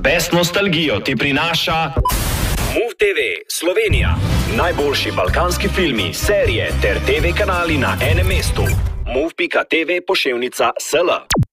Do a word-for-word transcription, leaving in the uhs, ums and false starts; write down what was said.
Best nostalgijo ti prinaša Move te ve Slovenija. Najboljši balkanski filmi, serije ter te ve kanali na enem mestu. move pika te ve poševnica S L.